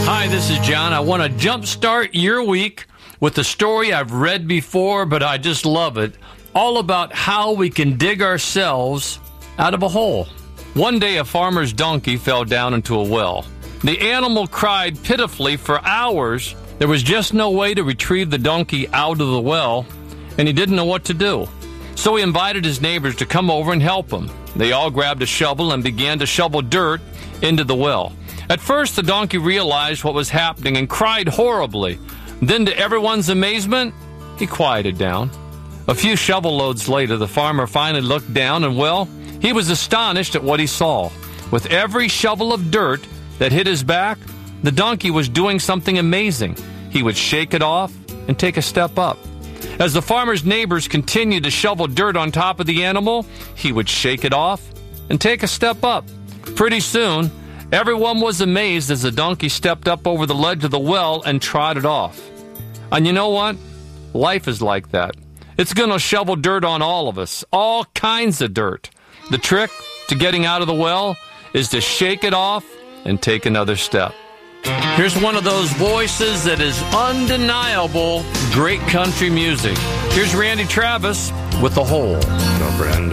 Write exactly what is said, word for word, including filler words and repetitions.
Hi, this is John. I want to jumpstart your week with a story I've read before, but I just love it. All about how we can dig ourselves out of a hole. One day, a farmer's donkey fell down into a well. The animal cried pitifully for hours. There was just no way to retrieve the donkey out of the well, and he didn't know what to do. So he invited his neighbors to come over and help him. They all grabbed a shovel and began to shovel dirt into the well. At first, the donkey realized what was happening and cried horribly. Then, to everyone's amazement, he quieted down. A few shovel loads later, the farmer finally looked down and, well, he was astonished at what he saw. With every shovel of dirt that hit his back, the donkey was doing something amazing. He would shake it off and take a step up. As the farmer's neighbors continued to shovel dirt on top of the animal, he would shake it off and take a step up. Pretty soon, everyone was amazed as the donkey stepped up over the ledge of the well and trotted off. And you know what? Life is like that. It's going to shovel dirt on all of us, all kinds of dirt. The trick to getting out of the well is to shake it off and take another step. Here's one of those voices that is undeniable great country music. Here's Randy Travis with The Hole. Girlfriend.